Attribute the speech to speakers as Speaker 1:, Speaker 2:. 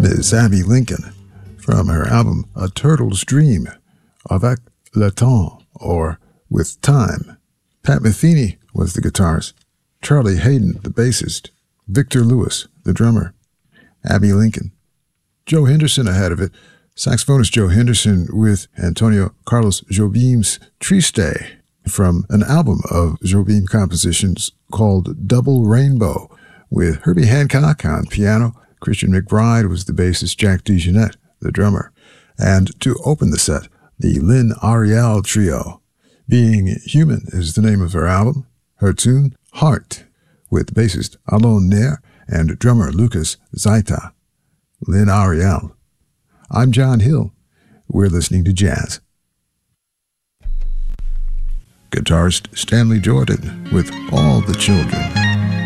Speaker 1: Miss Abby Lincoln, from her album A Turtle's Dream, Avec le Temps, or With Time. Pat Metheny was the guitarist, Charlie Hayden the bassist, Victor Lewis the drummer, Abby Lincoln. Joe Henderson ahead of it, saxophonist Joe Henderson with Antonio Carlos Jobim's Triste, from an album of Jobim compositions called Double Rainbow, with Herbie Hancock on piano. Christian McBride was the bassist, Jack DeJohnette the drummer. And to open the set, the Lynn Ariel Trio. Being Human is the name of her album. Her tune, Heart, with bassist Alon Nair and drummer Lucas Zaita. Lynn Ariel. I'm John Hill. We're listening to jazz. Guitarist Stanley Jordan with All the Children.